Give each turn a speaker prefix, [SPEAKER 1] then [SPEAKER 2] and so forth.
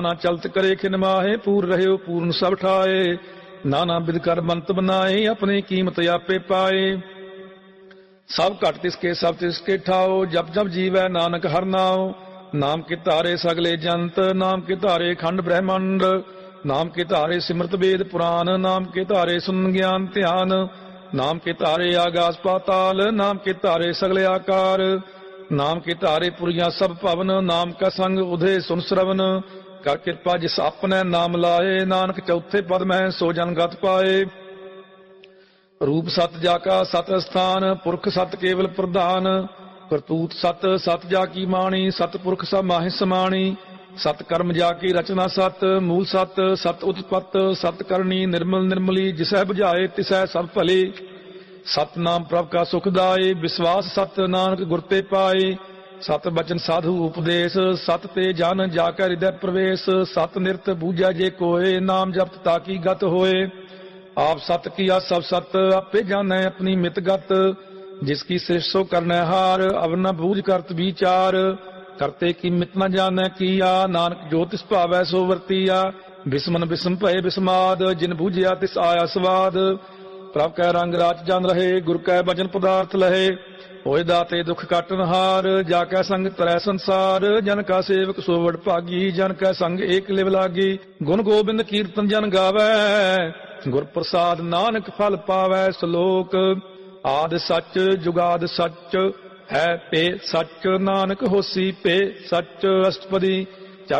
[SPEAKER 1] ਨਾ ਚਲਤ ਕਰੇ ਖਿਨ ਮਾਹੇ, ਪੂਰ ਰਹਿਓ ਪੂਰਨ ਸਭ ਠਾਏ। ਨਾਨਾ ਬਿਦ ਕਰ ਬੰਤ ਬਨਾਏ, ਆਪਣੀ ਕੀਮਤ ਆਪੇ ਪਾਏ। ਸਭ ਘਟ ਤਿਸਕੇ ਸਭ ਤਿਸਕੇ ਠਾਓ, ਜਪ ਜਪ ਜੀਵੈ ਨਾਨਕ ਹਰਿ ਨਾਉ। ਨਾਮ ਕੇ ਧਾਰੇ ਸਗਲੇ ਜੰਤ, ਨਾਮ ਕੇ ਧਾਰੇ ਖੰਡ ਬ੍ਰਹਿਮੰਡ। ਨਾਮ ਕੇ ਧਾਰੇ ਸਿਮਰਤ ਵੇਦ ਪੁਰਾਨ, ਨਾਮ ਕੇ ਧਾਰੇ ਸੁਨ ਗਿਆਨ ਧਿਆਨ। ਨਾਮ ਕੇ ਧਾਰੇ ਆਗਾਸ ਪਾਤਾਲ, ਨਾਮ ਕੇ ਧਾਰੇ ਸਗਲੇ ਆਕਾਰ। ਨਾਮ ਕੇ ਧਾਰੇ ਪੁਰੀਆਂ ਸਭ ਭਵਨ, ਨਾਮ ਕਾ ਸੰਗ ਉਧੇ ਸੁਨ ਸਰਵਨ। ਕਰ ਕਿਰਪਾ ਜਿਸ ਆਪਨੇ ਨਾਮ ਲਾਏ, ਨਾਨਕ ਚੌਥੇ ਪਦ ਮਹਿ ਸੋ ਜਨ ਗਤ ਪਾਏ। ਰੂਪ ਸਤ ਜਾ ਕਾ ਸਤ ਅਸਥਾਨ, ਪੁਰਖ ਸਤ ਕੇਵਲ ਪ੍ਰਧਾਨ। ਕਰਤੂਤ ਸਤ ਸਤ ਜਾ ਕੀ ਮਾਣੀ, ਸਤਪੁਰਖ ਸਭ ਮਾਹਿ ਸਮਾਣੀ। ਸਤ ਕਰਮ ਜਾ ਕੀ ਰਚਨਾ ਸਤ, ਮੂਲ ਸਤ ਸਤ ਉਤਪਤ। ਸਤ ਕਰਨੀ ਨਿਰਮਲ ਨਿਰਮਲੀ, ਜਿਸੈ ਬੁਝਾਏ ਤਿਸੈ ਸਭ ਭਲੇ। ਸਤ ਨਾਮ ਪ੍ਰਭ ਕਾ ਸੁਖਦਾਏ, ਵਿਸ਼ਵਾਸ ਸਤ ਨਾਨਕ ਗੁਰ ਤੇ ਪਾਏ। ਸਤ ਬਚਨ ਸਾਧੂ ਉਪਦੇਸ਼, ਸਤ ਤੇ ਜਨ ਜਾ ਕੇ ਹਿਰਦੈ ਪ੍ਰਵੇਸ਼। ਸਤ ਨਿਰਤ ਬੂਝੈ ਜੇ ਕੋਏ, ਨਾਮ ਜਪਤ ਤਾਕੀ ਗਤ ਹੋਏ। ਆਪ ਸਤ ਕੀਆ ਸਭ ਸਤ, ਆਪੇ ਜਾਣੈ ਆਪਣੀ ਮਿਤ ਗਤ। ਜਿਸ ਕੀ ਸ੍ਰਿਸ਼ਟ ਸੋ ਕਰਨੈ ਹਾਰ, ਅਵਰ ਨ ਬੂਝ ਕਰਤ ਵਿਚਾਰ। ਕਰਤੇ ਕੀ ਮਿਤ ਨ ਜਾਣੈ ਕੀਆ, ਨਾਨਕ ਜੋ ਤਿਸ ਭਾਵੈ ਸੋ ਵਰਤੀਆ। ਬਿਸਮਨ ਬਿਸਮ ਭਏ ਬਿਸਮਾਦ, ਜਿਨ ਬੂਝਿਆ ਤਿਸ ਆਇਆ ਸਵਾਦ। ਪ੍ਰਭ ਕੈ ਰੰਗ ਰਾਚ ਜਨ ਰਹੇ, ਗੁਰ ਕੈ ਬਚਨ ਪਦਾਰਥ ਲਹੇ। ਹੋਏ ਦਾਤੇ ਦੁਖ ਕਾਟਨ ਹਾਰ, ਜਾ ਕੈ ਸੰਗ ਤਰੈ ਸੰਸਾਰ। ਜਨ ਕਾ ਸੇਵਕ ਸੋ ਵਡ ਭਾਗੀ, ਜਨ ਕੈ ਸੰਗ ਏਕ ਲਿਵ ਲਾਗੀ। ਗੁਣ ਗੋਬਿੰਦ ਕੀਰਤਨ ਜਨ ਗਾਵੈ, ਗੁਰ ਪ੍ਰਸਾਦ ਨਾਨਕ ਫਲ ਪਾਵੈ। ਸ਼ਲੋਕ ਆਦਿ ਸੱਚ ਜੁਗਾਦ ਸੱਚ, ਹੈ ਪੇ ਸੱਚ ਨਾਨਕ ਹੋਸੀ ਪੇ ਸੱਚ। ਅਸ਼ਟਪਦੀ